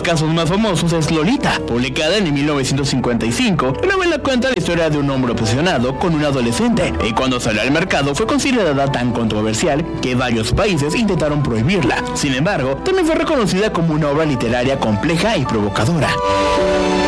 casos más famosos es Lolita, publicada en 1955. La novela cuenta la historia de un hombre obsesionado con un adolescente, y cuando salió al mercado fue considerada tan controversial que varios países intentaron prohibirla. Sin embargo, también fue reconocida como una obra literaria compleja y provocadora.